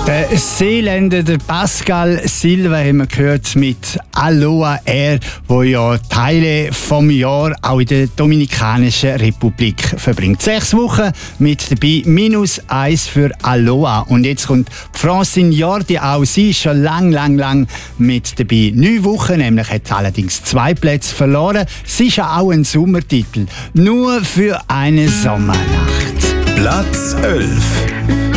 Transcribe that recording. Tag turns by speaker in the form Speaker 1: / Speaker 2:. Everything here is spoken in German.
Speaker 1: Der Seeländer, der Pascal Silva, haben wir gehört mit Aloha Air, wo ja Teile vom Jahr auch in der Dominikanischen Republik verbringt. 6 Wochen mit dabei, -1 für Aloha. Und jetzt kommt Francine Jordi, auch sie ist schon lang mit dabei. 9 Wochen, nämlich hat allerdings 2 Plätze verloren. Sie ist ja auch ein Sommertitel, nur für eine Sommernacht.
Speaker 2: Platz 11.